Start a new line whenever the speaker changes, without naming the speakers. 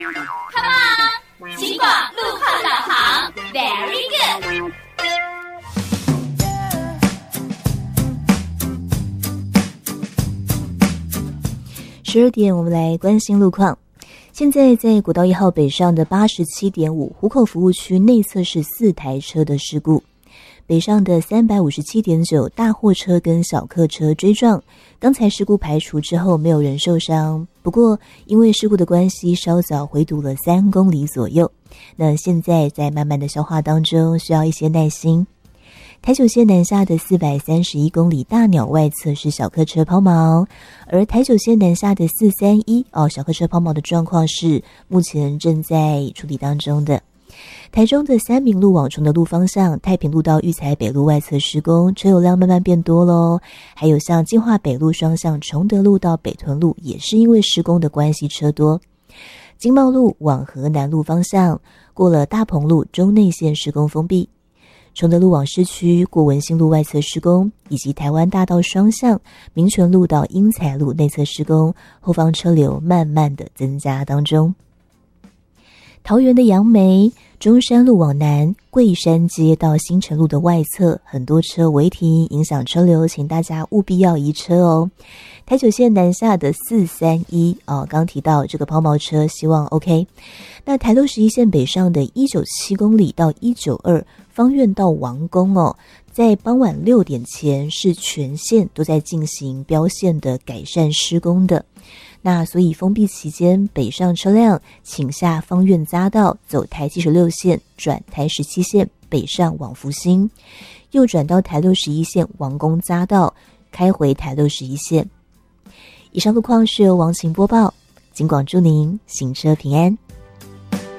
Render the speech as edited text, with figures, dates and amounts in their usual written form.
Come on， 警广路况导航 ，Very good。
12点，我们来关心路况。现在在国道1号北上的 87.5 湖口服务区内侧是4台车的事故，北上的 357.9 大货车跟小客车追撞，刚才事故排除之后没有人受伤，不过因为事故的关系稍早回堵了3公里左右，那现在在慢慢的消化当中，需要一些耐心。台九线南下的431公里大鸟外侧是小客车抛锚，而台九线南下的431小客车抛锚的状况是目前正在处理当中的。台中的三民路往崇德路方向，太平路到育才北路外侧施工，车流量慢慢变多咯。还有像金华北路双向崇德路到北屯路，也是因为施工的关系车多。经贸路往河南路方向，过了大鹏路中内线施工封闭。崇德路往市区过文心路外侧施工，以及台湾大道双向民权路到英才路内侧施工，后方车流慢慢的增加当中。桃园的杨梅中山路往南桂山街到新城路的外侧，很多车违停，影响车流，请大家务必要移车哦。台九线南下的431刚提到这个抛锚车，希望 OK。那台61线北上的197公里到192芳苑到王宫在傍晚6点前是全线都在进行标线的改善施工的。那所以封闭期间，北上车辆请下芳苑匝道，走台76线转台17线北上往福兴，右转到台61线王宫匝道，开回台61线。以上路况是由王晴播报，警广祝您行车平安。